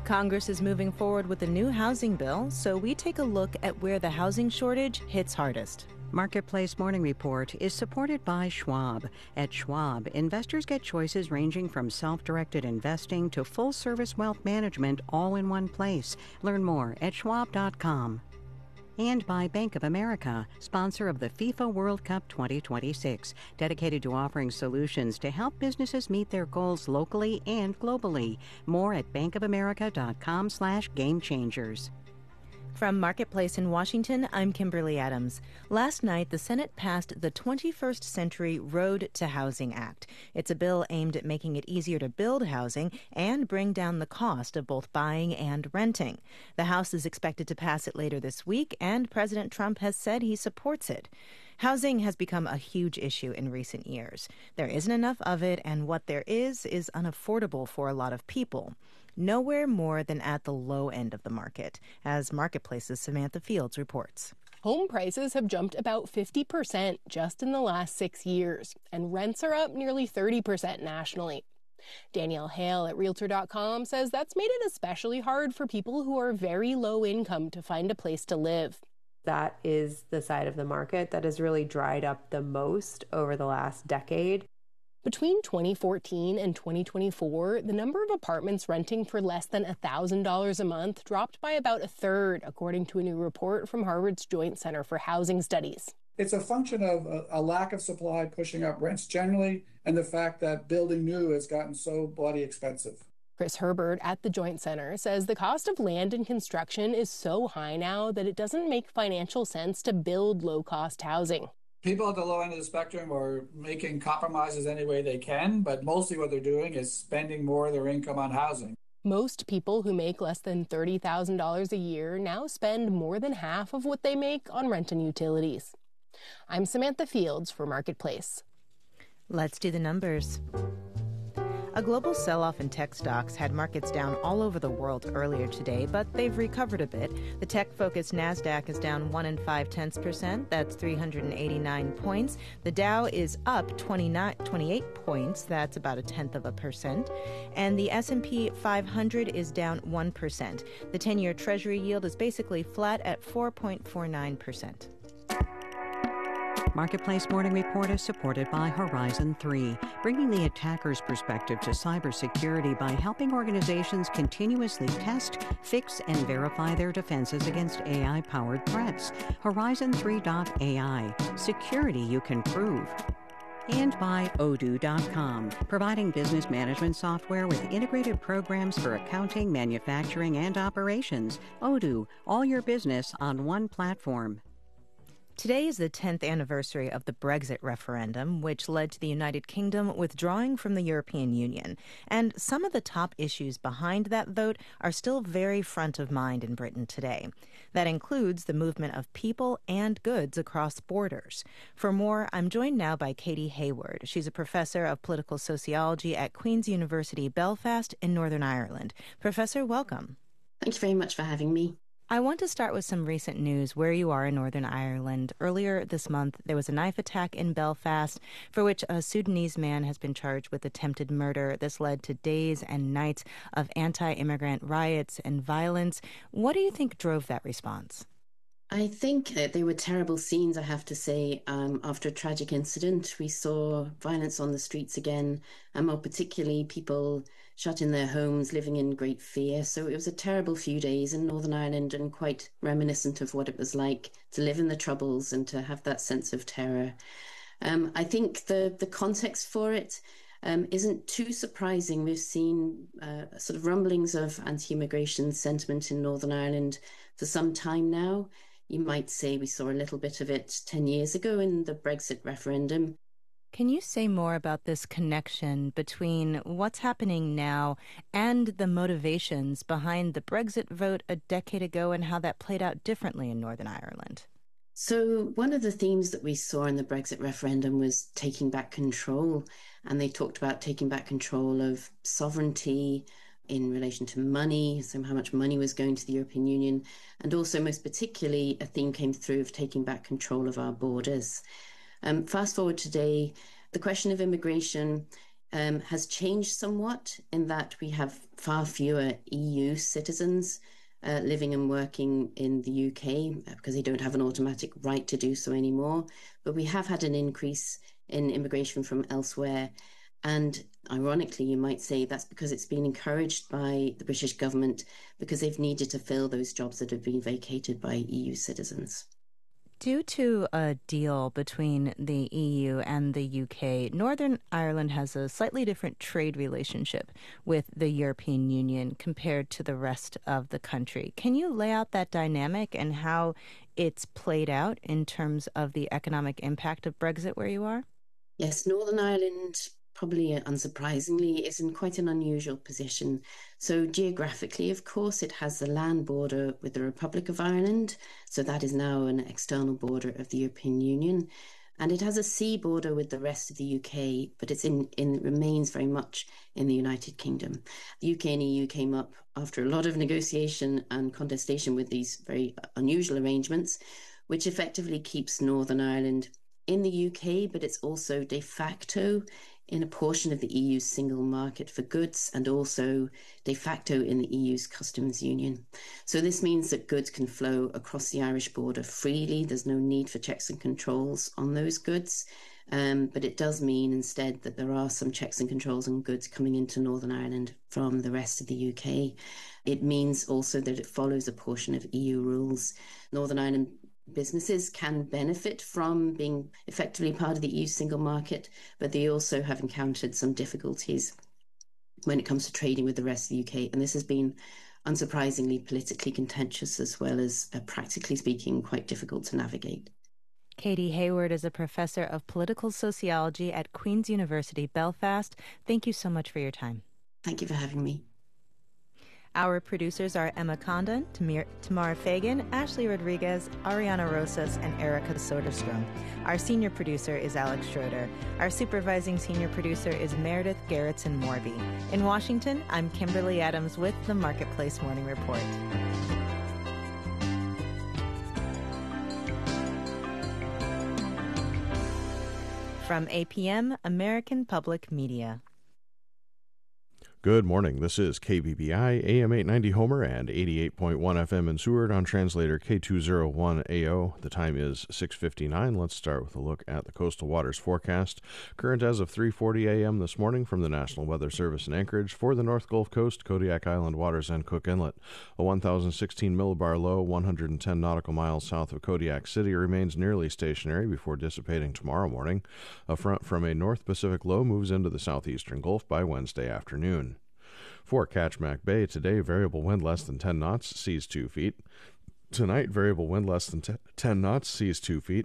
Congress is moving forward with a new housing bill, so we take a look at where the housing shortage hits hardest. Marketplace Morning Report is supported by Schwab. At Schwab, investors get choices ranging from self-directed investing to full-service wealth management all in one place. Learn more at schwab.com. And by Bank of America, sponsor of the FIFA World Cup 2026, dedicated to offering solutions to help businesses meet their goals locally and globally. More at bankofamerica.com/gamechangers. From Marketplace in Washington, I'm Kimberly Adams. Last night, the Senate passed the 21st Century Road to Housing Act. It's a bill aimed at making it easier to build housing and bring down the cost of both buying and renting. The House is expected to pass it later this week, and President Trump has said he supports it. Housing has become a huge issue in recent years. There isn't enough of it, and what there is unaffordable for a lot of people. Nowhere more than at the low end of the market, as Marketplace's Samantha Fields reports. Home prices have jumped about 50% just in the last 6 years, and rents are up nearly 30% nationally. Danielle Hale at Realtor.com says that's made it especially hard for people who are very low income to find a place to live. That is the side of the market that has really dried up the most over the last decade. Between 2014 and 2024, the number of apartments renting for less than $1,000 a month dropped by about a third, according to a new report from Harvard's Joint Center for Housing Studies. It's a function of a lack of supply pushing up rents generally, and the fact that building new has gotten so bloody expensive. Chris Herbert at the Joint Center says the cost of land and construction is so high now that it doesn't make financial sense to build low-cost housing. People at the low end of the spectrum are making compromises any way they can, but mostly what they're doing is spending more of their income on housing. Most people who make less than $30,000 a year now spend more than half of what they make on rent and utilities. I'm Samantha Fields for Marketplace. Let's do the numbers. A global sell-off in tech stocks had markets down all over the world earlier today, but they've recovered a bit. The tech-focused NASDAQ is down 1.5%. That's 389 points. The Dow is up 28 points. That's about 0.1%. And the S&P 500 is down 1%. The 10-year Treasury yield is basically flat at 4.49%. Marketplace Morning Report is supported by Horizon 3, bringing the attacker's perspective to cybersecurity by helping organizations continuously test, fix, and verify their defenses against AI-powered threats. Horizon3.ai, security you can prove. And by Odoo.com, providing business management software with integrated programs for accounting, manufacturing, and operations. Odoo, all your business on one platform. Today is the 10th anniversary of the Brexit referendum, which led to the United Kingdom withdrawing from the European Union. And some of the top issues behind that vote are still very front of mind in Britain today. That includes the movement of people and goods across borders. For more, I'm joined now by Katie Hayward. She's a professor of political sociology at Queen's University Belfast in Northern Ireland. Professor, welcome. Thank you very much for having me. I want to start with some recent news where you are in Northern Ireland. Earlier this month, there was a knife attack in Belfast for which a Sudanese man has been charged with attempted murder. This led to days and nights of anti-immigrant riots and violence. What do you think drove that response? I think that they were terrible scenes, I have to say. After a tragic incident, we saw violence on the streets again, and more particularly people shut in their homes, living in great fear. So it was a terrible few days in Northern Ireland and quite reminiscent of what it was like to live in the Troubles and to have that sense of terror. I think the context for it isn't too surprising. We've seen sort of rumblings of anti-immigration sentiment in Northern Ireland for some time now. You might say we saw a little bit of it 10 years ago in the Brexit referendum. Can you say more about this connection between what's happening now and the motivations behind the Brexit vote a decade ago and how that played out differently in Northern Ireland? So one of the themes that we saw in the Brexit referendum was taking back control. And they talked about taking back control of sovereignty in relation to money, so how much money was going to the European Union. And also, most particularly, a theme came through of taking back control of our borders. Fast forward today, the question of immigration has changed somewhat in that we have far fewer EU citizens living and working in the UK because they don't have an automatic right to do so anymore. But we have had an increase in immigration from elsewhere. And ironically, you might say that's because it's been encouraged by the British government because they've needed to fill those jobs that have been vacated by EU citizens. Due to a deal between the EU and the UK, Northern Ireland has a slightly different trade relationship with the European Union compared to the rest of the country. Can you lay out that dynamic and how it's played out in terms of the economic impact of Brexit where you are? Yes, Northern Ireland, probably unsurprisingly, is in quite an unusual position. So geographically, of course, it has the land border with the Republic of Ireland. So that is now an external border of the European Union. And it has a sea border with the rest of the UK, but it remains very much in the United Kingdom. The UK and EU came up after a lot of negotiation and contestation with these very unusual arrangements, which effectively keeps Northern Ireland in the UK, but it's also de facto in a portion of the EU's single market for goods and also de facto in the EU's customs union. So this means that goods can flow across the Irish border freely. There's no need for checks and controls on those goods. But it does mean instead that there are some checks and controls on goods coming into Northern Ireland from the rest of the UK. It means also that it follows a portion of EU rules. Northern Ireland businesses can benefit from being effectively part of the EU single market, but they also have encountered some difficulties when it comes to trading with the rest of the UK. And this has been unsurprisingly politically contentious as well as practically speaking quite difficult to navigate. Katie Hayward is a professor of political sociology at Queen's University, Belfast. Thank you so much for your time. Thank you for having me. Our producers are Emma Condon, Tamara Fagan, Ashley Rodriguez, Ariana Rosas, and Erica Soderstrom. Our senior producer is Alex Schroeder. Our supervising senior producer is Meredith Gerritsen-Morby. In Washington, I'm Kimberly Adams with the Marketplace Morning Report. From APM, American Public Media. Good morning. This is KBBI, AM 890 Homer and 88.1 FM in Seward on translator K201AO. The time is 6:59. Let's start with a look at the coastal waters forecast. Current as of 3:40 a.m. this morning from the National Weather Service in Anchorage for the North Gulf Coast, Kodiak Island waters, and Cook Inlet. A 1,016 millibar low, 110 nautical miles south of Kodiak City, remains nearly stationary before dissipating tomorrow morning. A front from a North Pacific low moves into the southeastern Gulf by Wednesday afternoon. For Katchmack Bay, today, variable wind less than 10 knots, seas 2 feet. Tonight, variable wind less than 10 knots, seas 2 feet.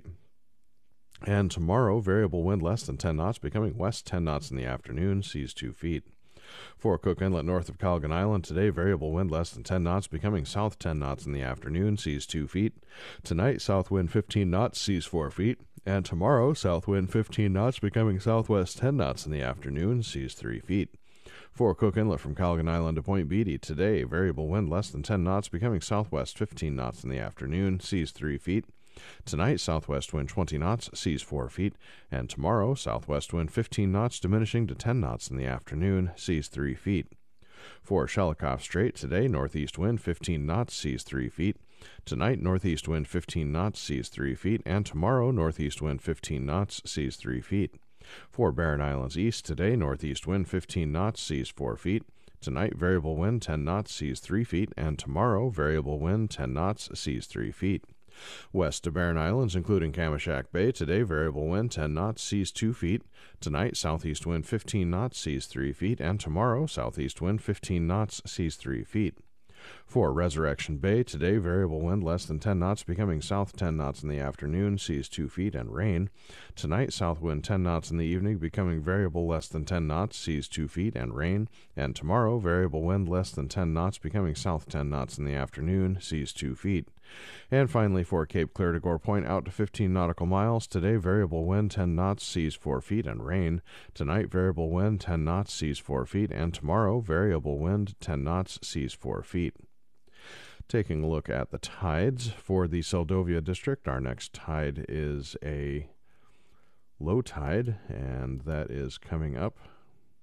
And tomorrow, variable wind less than 10 knots, becoming west 10 knots in the afternoon, seas 2 feet. For Cook Inlet north of Colgan Island, today, variable wind less than 10 knots, becoming south 10 knots in the afternoon, seas 2 feet. Tonight, south wind 15 knots, seas 4 feet. And tomorrow, south wind 15 knots, becoming southwest 10 knots in the afternoon, seas 3 feet. For Cook Inlet from Colgan Island to Point Beatty, today, variable wind less than 10 knots, becoming southwest 15 knots in the afternoon, seas 3 feet. Tonight, southwest wind 20 knots, seas 4 feet. And tomorrow, southwest wind 15 knots, diminishing to 10 knots in the afternoon, seas 3 feet. For Shelikof Strait, today, northeast wind 15 knots, seas 3 feet. Tonight, northeast wind 15 knots, seas 3 feet. And tomorrow, northeast wind 15 knots, seas 3 feet. For Barren Islands East, today, northeast wind 15 knots, seas 4 feet. Tonight, variable wind 10 knots, seas 3 feet. And tomorrow, variable wind 10 knots, seas 3 feet. West to Barren Islands, including Kamishak Bay, today, variable wind 10 knots, seas 2 feet. Tonight, southeast wind 15 knots, seas 3 feet. And tomorrow, southeast wind 15 knots, seas 3 feet. For Resurrection Bay, today, variable wind less than 10 knots, becoming south 10 knots in the afternoon, seas 2 feet, and rain. Tonight, south wind 10 knots in the evening, becoming variable less than 10 knots, seas 2 feet, and rain. And tomorrow, variable wind less than 10 knots, becoming south 10 knots in the afternoon, seas 2 feet. And finally, for Cape Clear to Gore Point, out to 15 nautical miles. Today, variable wind 10 knots, seas 4 feet, and rain. Tonight, variable wind 10 knots, seas 4 feet. And tomorrow, variable wind 10 knots, seas 4 feet. Taking a look at the tides for the Seldovia district, our next tide is a low tide, and that is coming up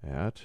at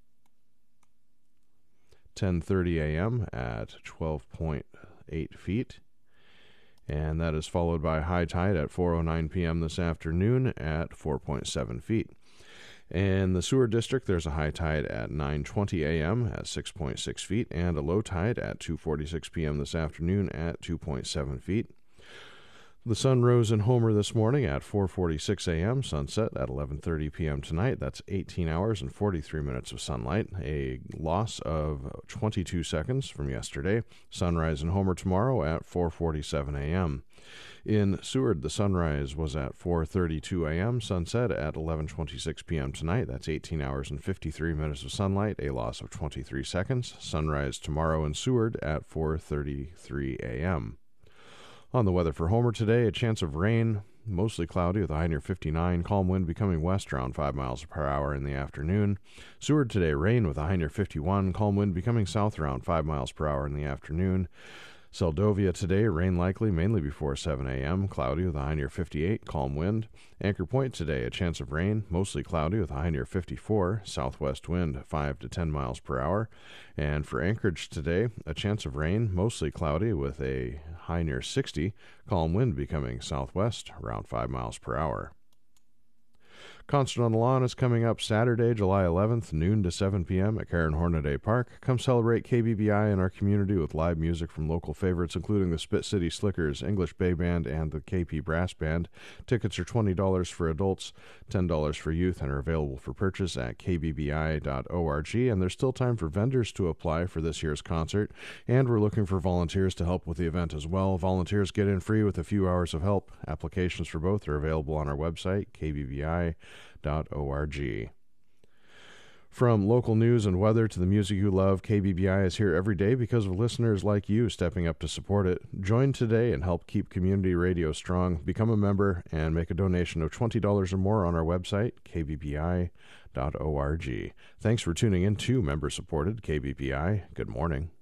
10:30 a.m. at 12.8 feet. And that is followed by high tide at 4:09 p.m. this afternoon at 4.7 feet. In the Seward District, there's a high tide at 9:20 a.m. at 6.6 feet and a low tide at 2:46 p.m. this afternoon at 2.7 feet. The sun rose in Homer this morning at 4:46 a.m., sunset at 11:30 p.m. tonight. That's 18 hours and 43 minutes of sunlight, a loss of 22 seconds from yesterday. Sunrise in Homer tomorrow at 4:47 a.m. In Seward, the sunrise was at 4:32 a.m., sunset at 11:26 p.m. tonight. That's 18 hours and 53 minutes of sunlight, a loss of 23 seconds. Sunrise tomorrow in Seward at 4:33 a.m. On the weather for Homer today, a chance of rain, mostly cloudy with a high near 59, calm wind becoming west around 5 miles per hour in the afternoon. Seward today, rain with a high near 51, calm wind becoming south around 5 miles per hour in the afternoon. Seldovia today, rain likely mainly before 7 a.m., cloudy with a high near 58, calm wind. Anchor Point today, a chance of rain, mostly cloudy with a high near 54, southwest wind 5 to 10 miles per hour. And for Anchorage today, a chance of rain, mostly cloudy with a high near 60, calm wind becoming southwest around 5 miles per hour. Concert on the Lawn is coming up Saturday, July 11th, noon to 7 p.m. at Karen Hornaday Park. Come celebrate KBBI in our community with live music from local favorites, including the Spit City Slickers, English Bay Band, and the KP Brass Band. Tickets are $20 for adults, $10 for youth, and are available for purchase at kbbi.org. And there's still time for vendors to apply for this year's concert, and we're looking for volunteers to help with the event as well. Volunteers get in free with a few hours of help. Applications for both are available on our website, kbbi.org. From local news and weather to the music you love, KBBI is here every day because of listeners like you stepping up to support it. Join today and help keep community radio strong. Become a member and make a donation of $20 or more on our website, kbbi.org. Thanks for tuning in to member-supported KBBI. Good morning.